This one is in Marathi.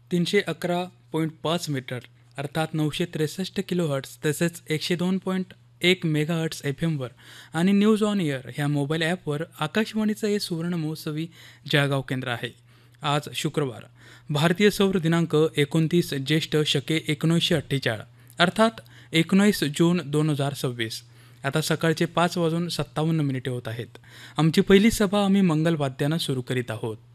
311.5 मीटर अर्थात 963 किलोहर्ट्ज तसेच 102.1 मेगाहर्ट्ज FM वर आणि न्यूज ऑन एअर ह्या मोबाईल ॲपवर आकाशवाणीचं हे सुवर्ण महोत्सवी जळगाव केंद्र आहे. आज शुक्रवार भारतीय सौर दिनांक 29 ज्येष्ठ शके 1948 अर्थात 19 जून 2026. आता सकाळचे 5:57 होत आहेत. आमची पहिली सभा आम्ही मंगलवाद्यानं सुरू करीत आहोत.